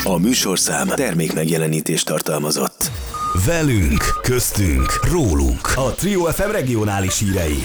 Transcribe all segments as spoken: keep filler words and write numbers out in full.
A műsorszám termék megjelenítést tartalmazott. Velünk, köztünk, rólunk. A Trio ef em regionális hírei.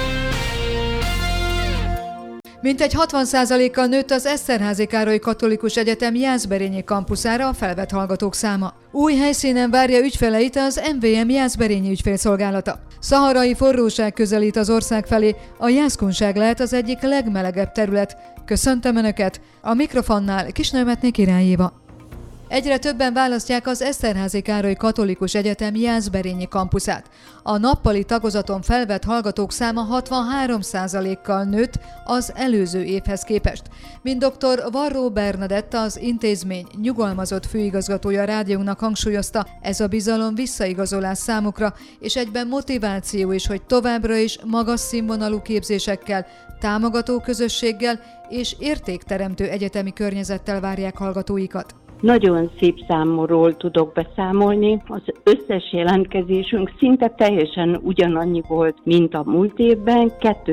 Mintegy hatvan százalékkal nőtt az Eszterházy Károly Katolikus Egyetem Jászberényi kampuszára a felvett hallgatók száma. Új helyszínen várja ügyfeleit az em vé em Jászberényi ügyfélszolgálata. Szaharai forróság közelít az ország felé, a jászkunság lehet az egyik legmelegebb terület. Köszöntöm Önöket, a mikrofonnál Kisnőmetné Király Éva. Egyre többen választják az Eszterházy Károly Katolikus Egyetem Jászberényi kampuszát. A nappali tagozaton felvett hallgatók száma hatvanhárom százalékkal nőtt az előző évhez képest. Mint dr. Varró Bernadett, az intézmény nyugalmazott főigazgatója a rádiónknak hangsúlyozta, ez a bizalom visszaigazolás számukra, és egyben motiváció is, hogy továbbra is magas színvonalú képzésekkel, támogató közösséggel és értékteremtő egyetemi környezettel várják hallgatóikat. Nagyon szép számról tudok beszámolni. Az összes jelentkezésünk szinte teljesen ugyanannyi volt, mint a múlt évben.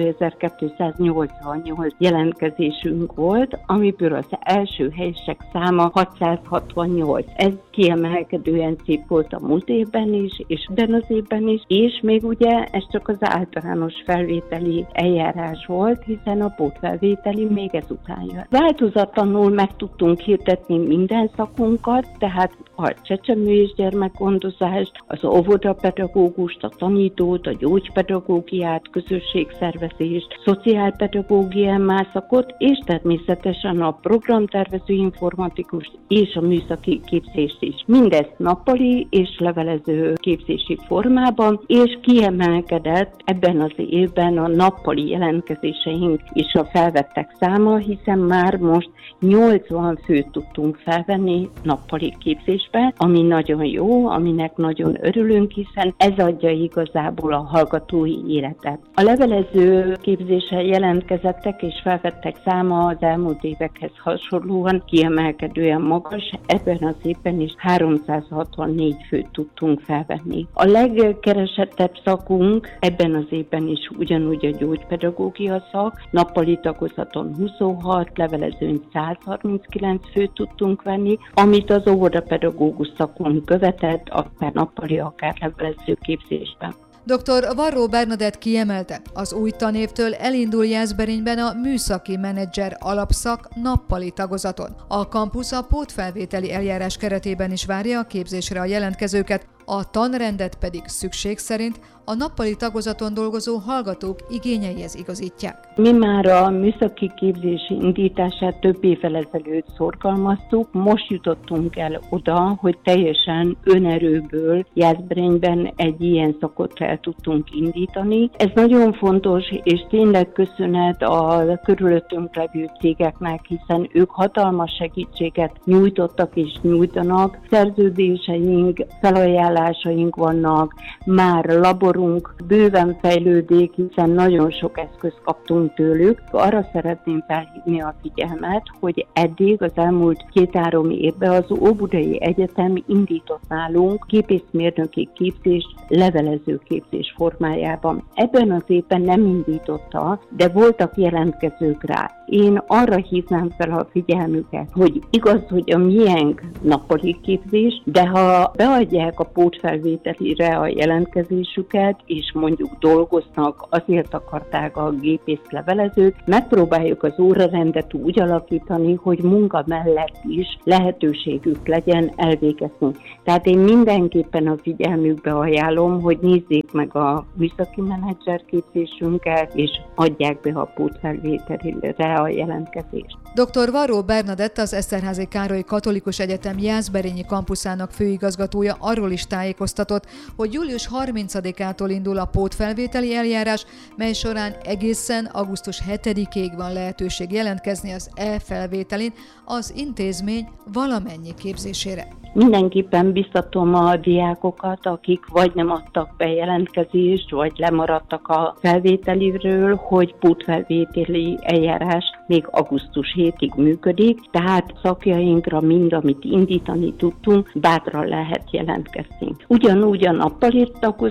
kétezer-kétszáznyolcvannyolc jelentkezésünk volt, amiből az első helyesek száma hatszázhatvannyolc. Ez kiemelkedően szép volt a múlt évben is, és ebben az évben is, és még ugye ez csak az általános felvételi eljárás volt, hiszen a pótfelvételi még ezután jön. Változatlanul meg tudtunk hirdetni minden szakunkat, tehát a csecsemő és gyermekgondozást, az óvodapedagógust, a tanítót, a gyógypedagógiát, közösségszervezést, szociálpedagógia szakot, és természetesen a programtervező informatikust és a műszaki képzést is. Mindezt nappali és levelező képzési formában, és kiemelkedett ebben az évben a nappali jelentkezéseink és a felvettek száma, hiszen már most nyolcvan főt tudtunk felvenni nappali képzésbe, ami nagyon jó, aminek nagyon örülünk, hiszen ez adja igazából a hallgatói életet. A levelező képzéssel jelentkezettek és felvettek száma az elmúlt évekhez hasonlóan kiemelkedően magas, ebben az évben is háromszázhatvannégy főt tudtunk felvenni. A legkeresettebb szakunk ebben az évben is ugyanúgy a gyógypedagógia szak, nappali tagozaton huszonhat, levelezőn százharminckilenc főt tudtunk venni, amit az óvodapedagógus szakon követett, akár nappali, akár levelező képzésben. dr. Varró Bernadett kiemelte, az új tanévtől elindul Jászberényben a műszaki menedzser alapszak nappali tagozaton. A kampusz a pótfelvételi eljárás keretében is várja a képzésre a jelentkezőket, a tanrendet pedig szükség szerint a nappali tagozaton dolgozó hallgatók igényeihez igazítják. Mi már a műszaki képzés indítását több évvel ezelőtt szorgalmaztuk, most jutottunk el oda, hogy teljesen önerőből Jászberényben egy ilyen szakot el tudtunk indítani. Ez nagyon fontos, és tényleg köszönet a körülöttünk levő cégeknek, hiszen ők hatalmas segítséget nyújtottak és nyújtanak. Szerződéseink, felajánlásaink vannak, már laborunk bőven fejlődik, hiszen nagyon sok eszközt kaptunk tőlük. Arra szeretném felhívni a figyelmet, hogy eddig az elmúlt két-három évben az Óbudai Egyetem indított nálunk gépészmérnöki képzést levelező képzés formájában. Ebben az évben nem indította, de voltak jelentkezők rá. Én arra hívnám fel a figyelmüket, hogy igaz, hogy a miénk nappali képzés, de ha beadják a pótfelvételire a jelentkezésüket, és mondjuk dolgoznak, azért akarták a gépészlevelezők, megpróbáljuk az órarendet úgy alakítani, hogy munka mellett is lehetőségük legyen elvégezni. Tehát én mindenképpen a figyelmükbe ajánlom, hogy nézzék meg a műszaki menedzser képzésünket, és adják be a pótfelvételire a jelentkezést. dr. Varró Bernadett, az Eszterházy Károly Katolikus Egyetem Jászberényi kampuszának főigazgatója arról is tájékoztatott, hogy július harmincadikától indul a pótfelvételi eljárás, mely során egészen augusztus hetedikéig van lehetőség jelentkezni az e-felvételin az intézmény valamennyi képzésére. Mindenképpen biztatom a diákokat, akik vagy nem adtak be jelentkezést, vagy lemaradtak a felvételiről, hogy pótfelvételi eljárás még augusztus hetedikéig működik, tehát szakjainkra mind, amit indítani tudtunk, bátran lehet jelentkezni. Ugyanúgy a nappali tagozatra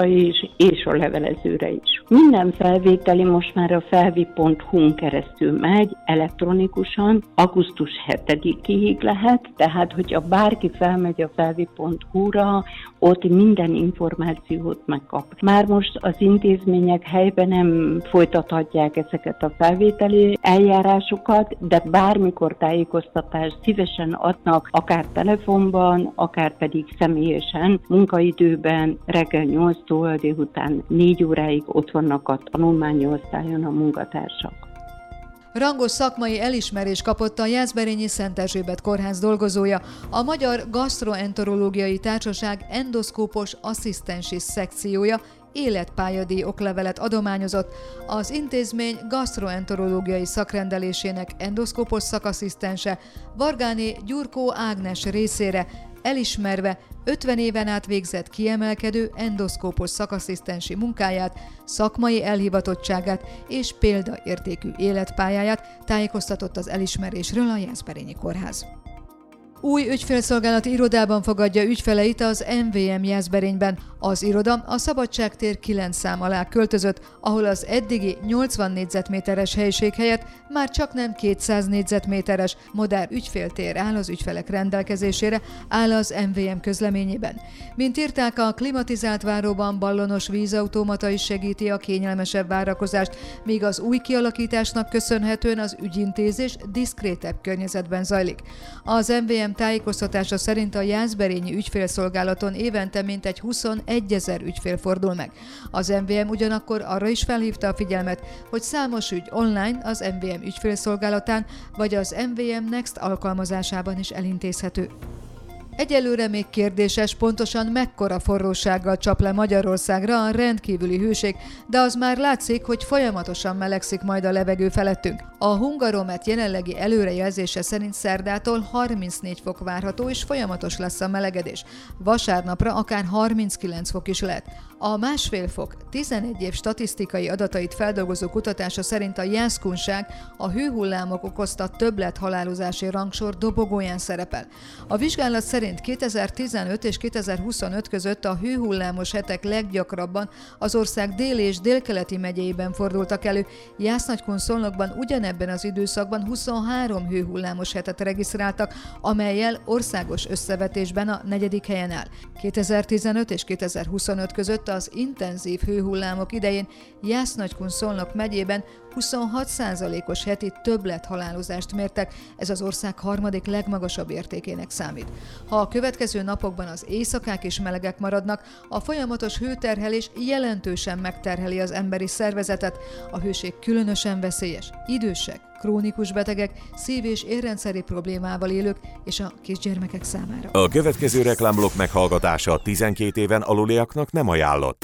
is, és a levelezőre is. Minden felvételi most már a felvi pont hu-n keresztül megy, elektronikusan, augusztus hetedikéig lehet, tehát hogyha bárki felmegy a felvi pont hu-ra, ott minden információt megkap. Már most az intézmények helyben nem folytathatják ezeket a felvételi eljárásokat, de bármikor tájékoztatást szívesen adnak, akár telefonban, akár pedig személyesen, munkaidőben, reggel nyolctól délután négy óráig ott vannak a tanulmányosztályon a munkatársak. Rangos szakmai elismerést kapott a Jászberényi Szent Erzsébet kórház dolgozója, a Magyar Gastroenterológiai Társaság endoszkópos asszisztensi szekciója életpályadíj oklevelet adományozott az intézmény gastroenterológiai szakrendelésének endoszkópos szakasszisztense Vargáné Gyurkó Ágnes részére, elismerve ötven éven át végzett kiemelkedő endoszkópos szakasszisztensi munkáját, szakmai elhivatottságát és példaértékű életpályáját, tájékoztatott az elismerésről a Jászberényi Kórház. Új ügyfélszolgálati irodában fogadja ügyfeleit az em vé em Jászberényben. Az iroda a Szabadságtér kilenc szám alá költözött, ahol az eddigi nyolcvan négyzetméteres helység helyett már csaknem kétszáz négyzetméteres modern ügyféltér áll az ügyfelek rendelkezésére, áll az em vé em közleményében. Mint írták, a klimatizált váróban ballonos vízautomata is segíti a kényelmesebb várakozást, míg az új kialakításnak köszönhetően az ügyintézés diszkrétebb környezetben zajlik. Az em vé em tájékoztatása szerint a jászberényi ügyfélszolgálaton évente mintegy huszonegyezer ügyfél fordul meg. Az em vé em ugyanakkor arra is felhívta a figyelmet, hogy számos ügy online az em vé em ügyfélszolgálatán vagy az em vé em Next alkalmazásában is elintézhető. Egyelőre még kérdéses, pontosan mekkora forrósággal csap le Magyarországra a rendkívüli hőség, de az már látszik, hogy folyamatosan melegszik majd a levegő felettünk. A Hungaromet jelenlegi előrejelzése szerint szerdától harmincnégy fok várható, és folyamatos lesz a melegedés. Vasárnapra akár harminckilenc fok is lehet. A másfél fok tizenegy év statisztikai adatait feldolgozó kutatása szerint a jászkunság a hőhullámok okozta többlethalálozási rangsor dobogóján szerepel. A vizsgálat szerint kétezer-tizenöt és kétezer-huszonöt között a hőhullámos hetek leggyakrabban az ország déli és délkeleti megyeiben fordultak elő. Jász-Nagykun-Szolnokban ugyanebben az időszakban huszonhárom hőhullámos hetet regisztráltak, amellyel országos összevetésben a negyedik helyen áll. kétezer-tizenöt és kétezer-huszonöt között az intenzív hőhullámok idején Jász-Nagykun-Szolnok megyében huszonhat százalékos heti többlethalálozást mértek, ez az ország harmadik legmagasabb értékének számít. Ha a következő napokban az éjszakák is melegek maradnak, a folyamatos hőterhelés jelentősen megterheli az emberi szervezetet, a hőség különösen veszélyes, idősek, krónikus betegek, szív- és érrendszeri problémával élők és a kisgyermekek számára. A következő reklámblokk meghallgatása tizenkét éven aluliaknak nem ajánlott.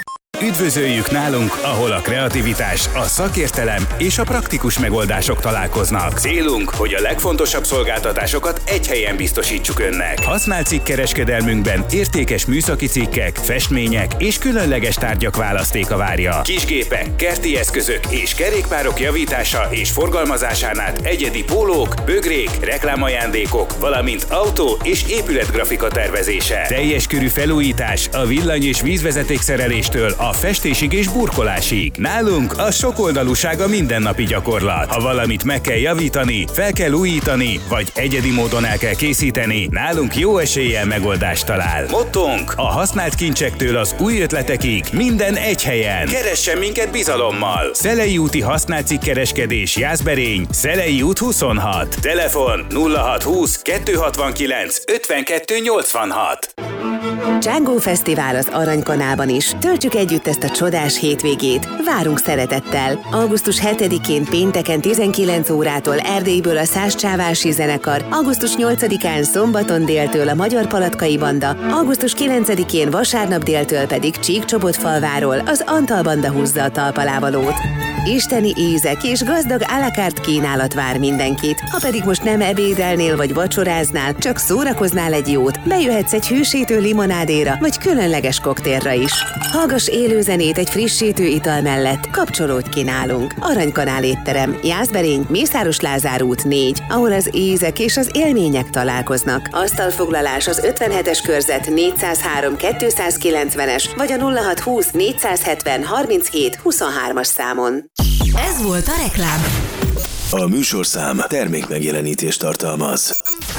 Üdvözöljük nálunk, ahol a kreativitás, a szakértelem és a praktikus megoldások találkoznak. Célunk, hogy a legfontosabb szolgáltatásokat egy helyen biztosítsuk önnek. Használt cikkkereskedelmünkben értékes műszaki cikkek, festmények és különleges tárgyak választéka várja. Kisgépek, kerti eszközök és kerékpárok javítása és forgalmazásánál egyedi pólók, bögrék, reklámajándékok, valamint autó és épületgrafika tervezése. Teljes körű felújítás a villany- és vízvezetékszereléstől a festésig és burkolásig. Nálunk a sokoldalúság a mindennapi gyakorlat. Ha valamit meg kell javítani, fel kell újítani, vagy egyedi módon el kell készíteni, nálunk jó eséllyel megoldást talál. Mottónk: a használt kincsektől az új ötletekig minden egy helyen. Keressen minket bizalommal! Szelei úti használt cikkkereskedés, Jászberény, Szelei út huszonhat. Telefon nulla hat húsz kettőszázhatvankilenc ötvenkettő nyolcvanhat. Django Fesztivál az Aranykanálban is. Töltsük együtt ezt a csodás hétvégét. Várunk szeretettel. augusztus hetedikén pénteken tizenkilenc órától Erdélyből a Szász Csávási Zenekar, augusztus nyolcadikán szombaton déltől a Magyar Palatkai Banda, augusztus kilencedikén vasárnap déltől pedig Csíkcsobotfalváról az Antal Banda húzza a talpalávalót. Isteni ízek és gazdag à la carte kínálat vár mindenkit. Ha pedig most nem ebédelnél vagy vacsoráznál, csak szórakoznál egy jót, bejöhetsz egy hősítő limonád limonádéra vagy különleges koktélra is. Hallgass élő zenét egy frissítő ital mellett, kapcsolódj ki nálunk. Aranykanál étterem, Jászberény, Mészáros Lázár út négy, ahol az ízek és az élmények találkoznak. Asztalfoglalás az ötvenhetes körzet négyszázhárom kétszázkilencvenes vagy a nulla hatszázhúsz négyszázhetven harminchét huszonhármas számon. Ez volt a reklám. A műsorszám termékmegjelenítést tartalmaz.